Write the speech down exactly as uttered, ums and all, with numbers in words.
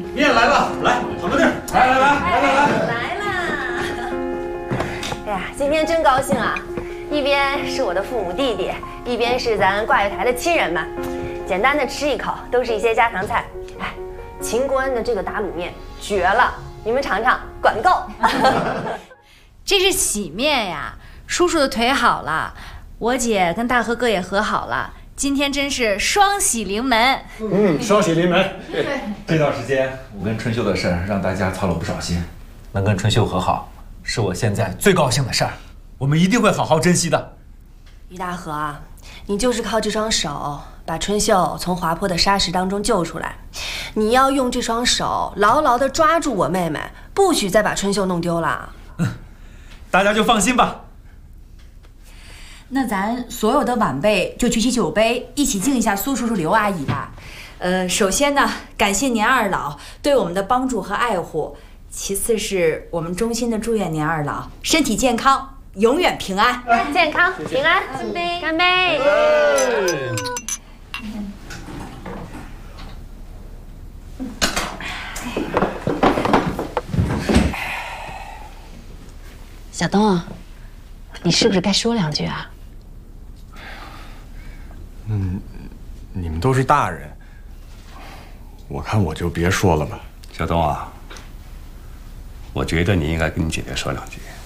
你也来吧，来，躺个地儿，来来来来来来， 来啦！哎呀，今天真高兴啊！一边是我的父母弟弟，一边是咱挂月台的亲人们，简单的吃一口，都是一些家常菜。哎，秦国恩的这个打卤面绝了，你们尝尝，管够。 这是洗面呀，叔叔的腿好了，我姐跟大和哥也和好了。今天真是双喜临门。 嗯，双喜临门。 对，这段时间我跟春秀的事儿让大家操了不少心，能跟春秀和好，是我现在最高兴的事儿。我们一定会好好珍惜的。 于大河啊，你就是靠这双手把春秀从滑坡的沙石当中救出来，你要用这双手牢牢地抓住我妹妹，不许再把春秀弄丢了。 嗯，大家就放心吧。 那咱所有的晚辈就举起酒杯，一起敬一下苏叔叔、刘阿姨吧。呃，首先呢，感谢您二老对我们的帮助和爱护；其次是我们衷心的祝愿您二老身体健康，永远平安， 健康平安。干杯！干杯！ 小东，你是不是该说两句啊？ 嗯，你们都是大人，我看我就别说了吧。 小东啊，我觉得你应该跟你姐姐说两句。